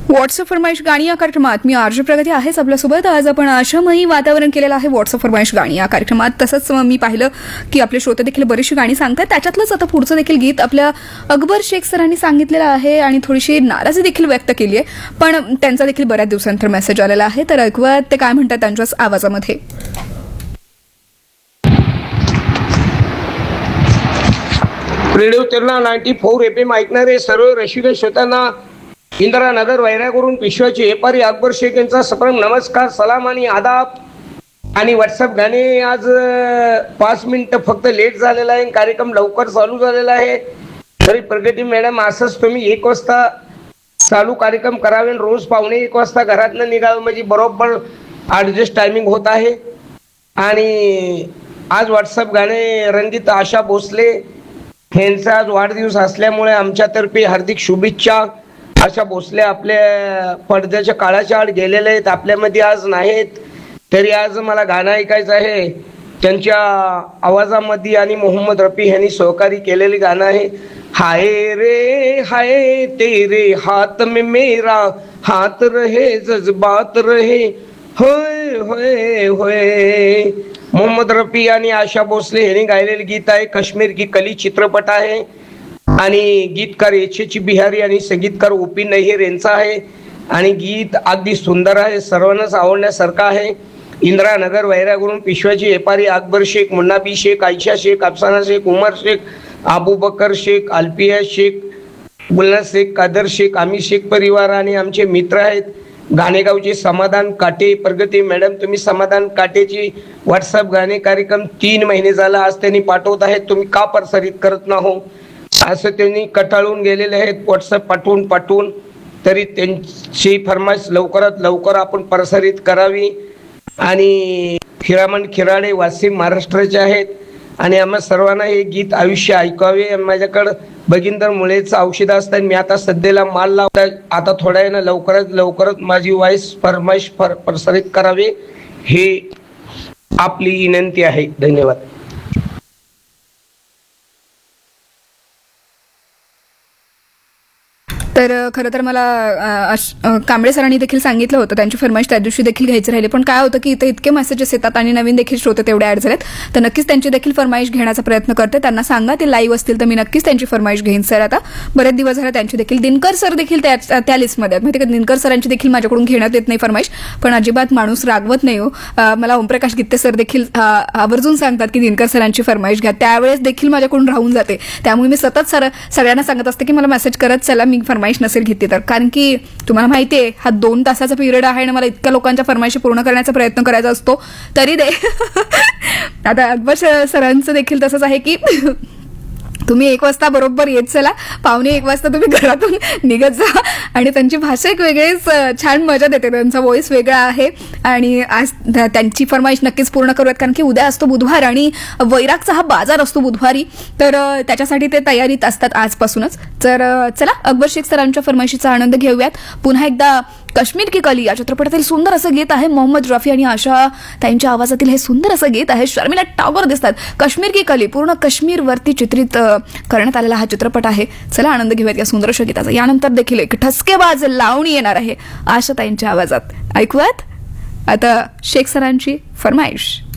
WhatsApp फरमाईश गाणी या कार्यक्रमात मी आरजे प्रगती आहेच आपल्यासोबत. आज आपण आशामयी वातावरण केलेलं आहे व्हॉट्सअप फरमाईश गाणी या कार्यक्रमात. तसंच मी पाहिलं की आपले श्रोते देखील बरीचशी गाणी सांगतात. त्याच्यातलंच आता पुढचं देखील गीत आपल्या अकबर शेख सरांनी सांगितलेलं आहे आणि थोडीशी नाराजी देखील व्यक्त केली आहे, पण त्यांचा देखील बऱ्याच दिवसांतर मेसेज आलेला आहे. तर ऐकूयात ते काय म्हणतात त्यांच्याच आवाजामध्ये. रेडिओ तिरणा 94 FM ऐकणारे सर्व रसिक श्रोत्यांना इंदिरानगर वैरागवरून विश्वाचे व्यापारी अकबर शेख यांचा सप्रम नमस्कार, सलाम आणि आदाब. आणि व्हॉट्सअप गाणे आज 5 मिनिटं फक्त लेट झालेला आहे. कार्यक्रम लवकर चालू झालेला आहे. तरी प्रगती मॅडम असंच तुम्ही 1 वाजता चालू कार्यक्रम करावे. रोज पावणे 1 वाजता घरातनं निघावं म्हणजे बरोबर ॲडजस्ट टायमिंग होत आहे. आणि आज व्हॉट्सअप गाणे रंजित आशा भोसले यांचा आज वाढदिवस असल्यामुळे आमच्यातर्फे हार्दिक शुभेच्छा. आशा भोसले आपल्या पडद्याच्या काळाच्या आड गेलेले आहेत, आपल्यामध्ये आज नाहीत. तरी आज मला गाणं ऐकायचं आहे त्यांच्या आवाजामध्ये आणि मोहम्मद रफी यांनी सहकारी केलेले गाणं आहे. हाय रे हाय तेरे हाथ में मेरा हाथ रहे जज्बात रहे होय होय होय. मोहम्मद रफी आणि आशा भोसले यांनी गायलेले गीत आहे. काश्मीर की कली चित्रपट आहे आणि गीतकार यशची बिहारी आणि संगीतकार ओपी नहीर यांचा आहे. आणि गीत अगदी सुंदर आहे, सर्वांनाच आवडण्यासारखं आहे. इंदिरानगर वैरागवरून पिशव्याचे व्यापारी अकबर शेख, मुन्नाबी शेख, आयशा शेख, अफसाना शेख, उमर शेख, अबू बकर शेख, अल्फिया शेख, गुलना शेख, कादर शेख, आम्ही शेख परिवार आणि आमचे मित्र आहेत घाणेगावचे समाधान काटे. प्रगती मॅडम तुम्ही समाधान काटेची व्हॉट्सअप गाणे कार्यक्रम 3 महिने झाला आज त्यांनी पाठवत आहेत, तुम्ही का प्रसारित करत नाही असं त्यांनी कटाळून गेलेले आहेत व्हॉट्सअप पाठवून. तरी त्यांची फरमाईश लवकरात लवकर आपण प्रसारित करावी. आणि हिरामण खिराडे वाशिम महाराष्ट्राचे आहेत आणि आम्हा सर्वांना हे गीत आयुष्य ऐकावे. माझ्याकडं भगिंदर मुळेचं औषध असतात, मी आता सध्याला माल लावता. आता थोड्या वेळानं लवकरात माझी वॉइस फरमाईश प्रसारित करावे हे आपली विनंती आहे. धन्यवाद. तर खरं तर मला कांबळे सरांनी देखील सांगितलं होतं त्यांची फरमाईश त्या दिवशी देखील घ्यायची राहिली, पण काय होतं की इथे इतके मेसेजेस येतात आणि नवीन देखील श्रोते तेवढे ऍड झालेत, तर नक्कीच त्यांची देखील फरमाईश घेण्याचा प्रयत्न करते. त्यांना सांगा ते लाईव्ह असतील तर मी नक्कीच त्यांची फरमाईश घेईन. सर आता बरेच दिवस झाले त्यांची देखील, दिनकर सर देखील त्या लिस्टमध्ये आहेत. माहिती का, दिनकर सरांची देखील माझ्याकडून घेण्यात येत नाही फरमाईश, पण अजिबात माणूस रागवत नाही हो. मला ओमप्रकाश गित्ते सर देखील आवर्जून सांगतात की दिनकर सरांची फरमाईश घ्या, त्यावेळेस देखील माझ्याकडून राहून जाते. त्यामुळे मी सतत सगळ्यांना सांगत असते की मला मेसेज करत चला, मी फरमाईश नसेल घेतली तर. कारण की तुम्हाला माहितीये हा 2 तासाचा पिरियड आहे आणि मला इतक्या लोकांच्या फरमाईशी पूर्ण करण्याचा प्रयत्न करायचा असतो तरी दे. आता अकबर सरांचं देखील तसंच आहे की तुम्ही 1 वाजता बरोबर येत चला, पावणे 1 वाजता तुम्ही घरातून निघत जा. आणि त्यांची भाषा एक वेगळीच छान मजा देते, त्यांचा व्हॉइस वेगळा आहे. आणि आज त्यांची फरमाईश नक्कीच पूर्ण करूयात, कारण की उद्या असतो बुधवार आणि वैरागचा हा बाजार असतो बुधवारी, तर त्याच्यासाठी ते तयारीत असतात आजपासूनच. तर चला अकबर शेख सरांच्या फरमाईशीचा आनंद घेऊयात. पुन्हा एकदा काश्मीर की कली या चित्रपटातील सुंदर असं गीत आहे. मोहम्मद रफी आणि आशा त्यांच्या आवाजातील हे सुंदर असं गीत आहे. शर्मिला टागोर दिसतात. काश्मीर की कली पूर्ण काश्मीरवरती चित्रित करण्यात आलेला हा चित्रपट आहे. चला आनंद घेऊयात या सुंदरशा गीताचा. यानंतर देखील एक ठसकेबाज लावणी येणार आहे आशा ताईंच्या आवाजात. ऐकूयात आता शेख सरांची फरमाईश.